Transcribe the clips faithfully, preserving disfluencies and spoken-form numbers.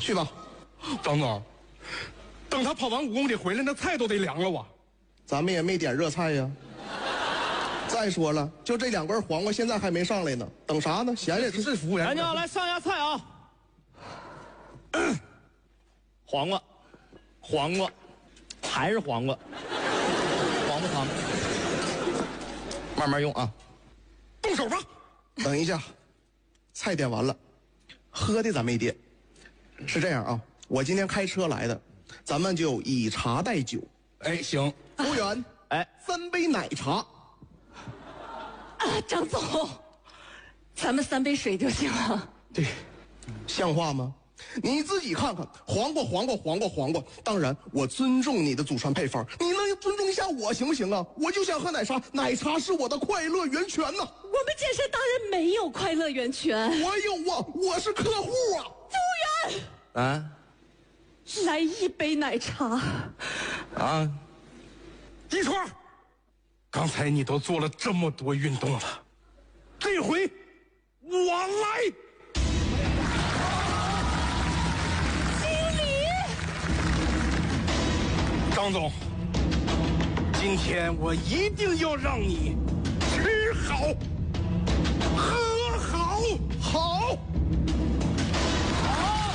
去吧。 张总，等他跑完五公里回来，那菜都得凉了哇。 咱们也没点热菜呀。再说了，就这两根黄瓜，现在还没上来呢，等啥呢？闲着是服务员。 来，你好，来上一下菜啊。黄瓜，黄瓜，还是黄瓜，黄瓜汤。慢慢用啊。 动手吧。 等一下，菜点完了，喝的咱没点。是这样啊，我今天开车来的，咱们就以茶代酒。 哎，行。 服务员， 哎， 三杯奶茶。 啊，张总，咱们三杯水就行了。 对，像话吗？你自己看看，黄瓜，黄瓜，黄瓜，黄瓜。当然，我尊重你的祖传配方，你能尊重一下我行不行啊？我就想喝奶茶，奶茶是我的快乐源泉呐、啊。 我们健身当然没有快乐源泉。 我有啊，我是客户啊。 服务员， 啊， 来一杯奶茶。 啊， 一川，刚才你都做了这么多运动了，这回我来。张总，今天我一定要让你吃好、喝好，好。好。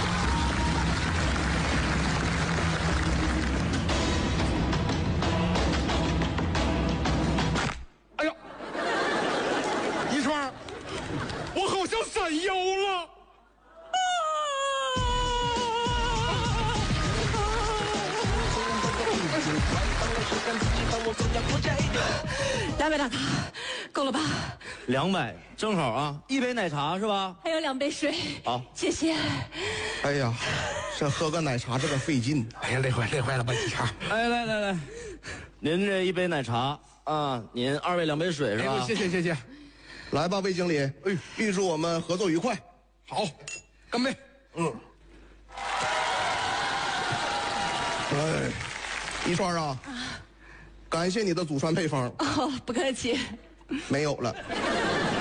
哎呀，一川，我好像闪腰了。 两百大卡，够了吧？ 两百正好啊，一杯奶茶是吧？ 还有两杯水。 好， 谢谢。 哎呀，这喝个奶茶这个费劲。 哎呀，累坏累坏了吧，一川。 哎，来来来，您这一杯奶茶啊，您二位两杯水是吧？ 哎，谢谢谢谢。 来吧，魏经理，哎，预祝我们合作愉快。 好，干杯。 嗯。哎，一川啊，感谢你的祖传配方。 哦，不客气。 没有了。